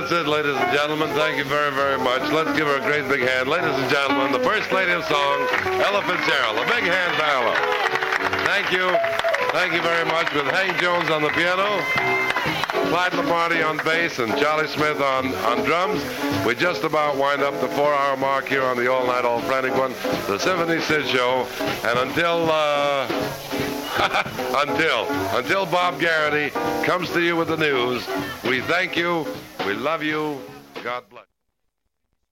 That's it, ladies and gentlemen. Thank you very, very much. Let's give her a great big hand. Ladies and gentlemen, the First Lady of Song, Ella Fitzgerald. A big hand to Ella. Thank you. Thank you very much. With Hank Jones on the piano, Clyde Lamarty on bass, and Charlie Smith on drums, we just about wind up the 4-hour mark here on the All Night All Frantic One, the Symphony Sid Show. And until Bob Garrity comes to you with the news, we thank you, we love you, God bless.